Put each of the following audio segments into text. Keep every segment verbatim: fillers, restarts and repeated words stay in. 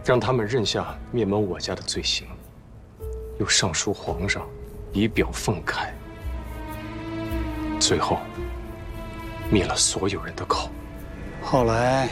让他们认下灭门我家的罪行，又上书皇上，以表愤慨，最后灭了所有人的口。 后来，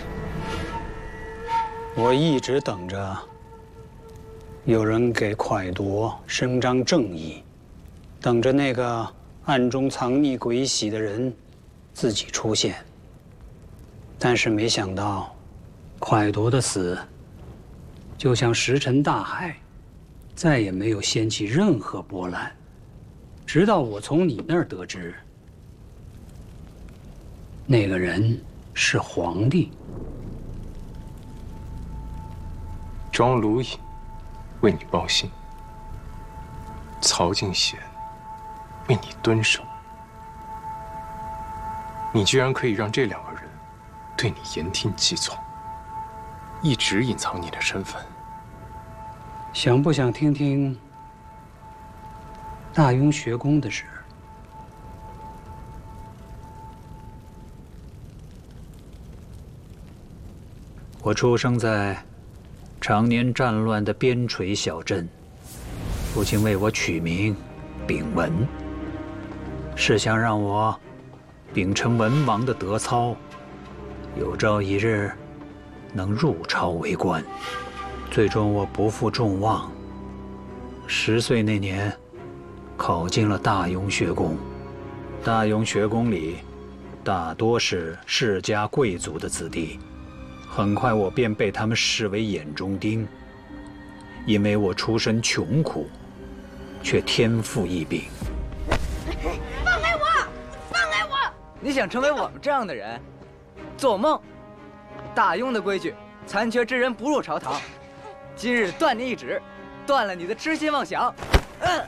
我一直等着有人给蒯夺伸张正义，等着那个暗中藏匿鬼玺的人自己出现。但是没想到，蒯夺的死就像石沉大海，再也没有掀起任何波澜。直到我从你那儿得知，那个人是皇帝。 庄卢隐为你报信，曹敬贤为你蹲守，你居然可以让这两个人对你言听计从，一直隐藏你的身份。 想不想听听大雍学宫的事？我出生在常年战乱的边陲小镇，父亲为我取名秉文，是想让我秉承文王的德操，有朝一日能入朝为官。最终我不负众望，十岁那年考进了大雍学宫。大雍学宫里大多是世家贵族的子弟，很快我便被他们视为眼中钉。因为我出身穷苦，却天赋异禀。 放开我！放开我！ 你想成为我们这样的人，做梦！大雍的规矩，残缺之人不入朝堂。今日断你一指，断了你的痴心妄想。嗯，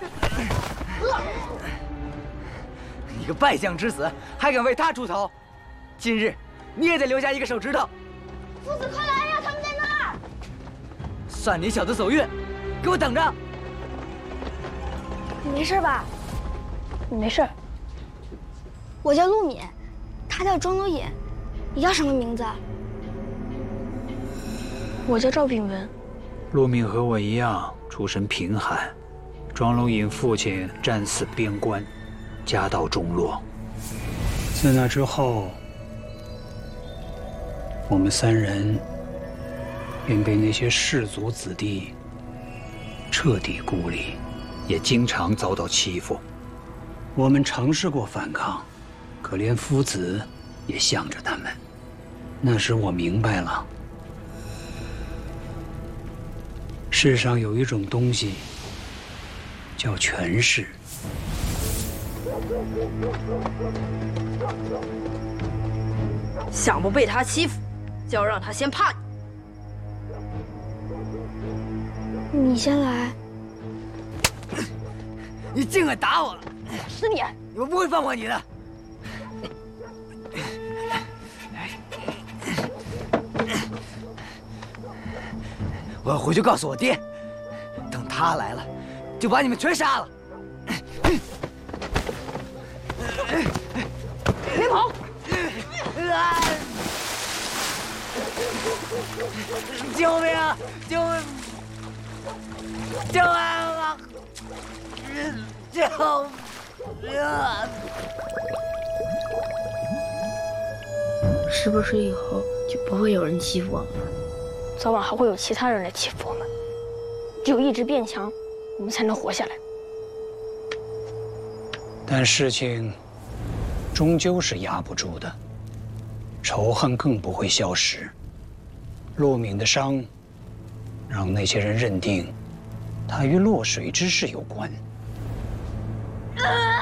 你个败将之子，还敢为他出头？今日你也得留下一个手指头。 夫子，快来呀！他们在那儿。 算你小子走运，给我等着。 你没事吧？你没事。我叫陆敏，他叫庄卢隐，你叫什么名字？我叫赵秉文。 陆敏和我一样，出身贫寒。庄卢隐父亲战死边关，家道中落。自那之后，我们三人便被那些士族子弟彻底孤立，也经常遭到欺负。我们尝试过反抗，可连夫子也向着他们。那时我明白了，世上有一种东西叫权势。 想不被他欺负，就要让他先怕你。 你先来。 你竟敢打我！ 死你！ 我不会放过你的。我要回去告诉我爹，等他来了，就把你们全杀了。 别跑！ 救命啊！救命！救命啊！救命啊！ 是不是以后就不会有人欺负我们了？ 早晚还会有其他人来欺负我们。只有一直变强，我们才能活下来。 但事情终究是压不住的，仇恨更不会消失。陆敏的伤，让那些人认定他与落水之事有关。 啊